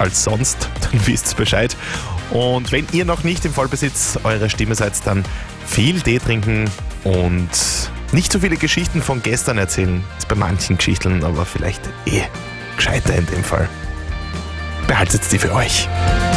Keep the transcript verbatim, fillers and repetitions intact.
als sonst, dann wisst ihr Bescheid. Und wenn ihr noch nicht im Vollbesitz eurer Stimme seid, dann viel Tee trinken und nicht so viele Geschichten von gestern erzählen. Ist bei manchen Geschichten aber vielleicht eh gescheiter in dem Fall. Behaltet die für euch.